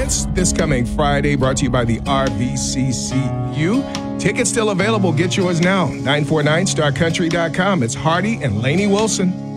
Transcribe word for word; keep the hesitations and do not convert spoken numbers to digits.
events this coming Friday, brought to you by the R V C C U. Tickets still available. Get yours now. nine four nine star country dot com. It's Hardy and Lainey Wilson.